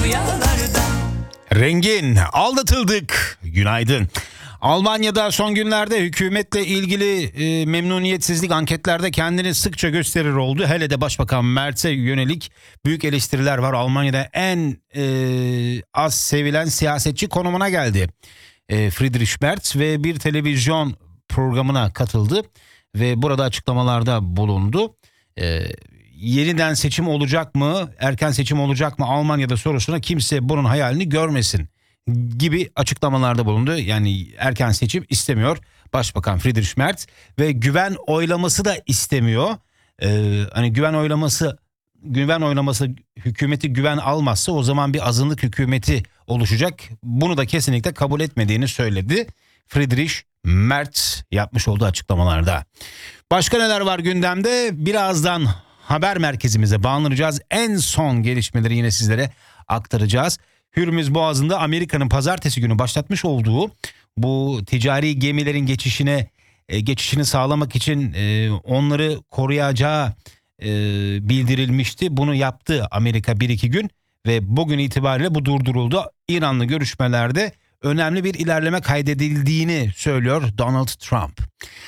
rüyalarda. Rengin, aldatıldık. Günaydın. Almanya'da son günlerde hükümetle ilgili memnuniyetsizlik anketlerde kendini sıkça gösterir oldu. Hele de Başbakan Merz'e yönelik büyük eleştiriler var. Almanya'da en az sevilen siyasetçi konumuna geldi. Friedrich Merz ve bir televizyon programına katıldı ve burada açıklamalarda bulundu. Yeniden seçim olacak mı, erken seçim olacak mı Almanya'da sorusuna kimse bunun hayalini görmesin gibi açıklamalarda bulundu. Yani erken seçim istemiyor Başbakan Friedrich Merz ve güven oylaması da istemiyor. Hani güven oylaması hükümeti güven almazsa o zaman bir azınlık hükümeti oluşacak. Bunu da kesinlikle kabul etmediğini söyledi Friedrich Merz yapmış olduğu açıklamalarda. Başka neler var gündemde? Birazdan haber merkezimize bağlanacağız. En son gelişmeleri yine sizlere aktaracağız. Hürmüz Boğazı'nda Amerika'nın pazartesi günü başlatmış olduğu bu ticari gemilerin geçişini sağlamak için onları koruyacağı bildirilmişti. Bunu yaptı Amerika 1-2 gün ve bugün itibariyle bu durduruldu. İran'la görüşmelerde önemli bir ilerleme kaydedildiğini söylüyor Donald Trump.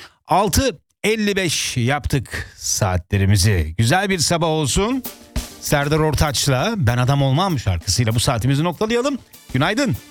6:55 yaptık saatlerimizi. Güzel bir sabah olsun. Serdar Ortaç'la Ben Adam Olmam şarkısıyla bu saatimizi noktalayalım. Günaydın.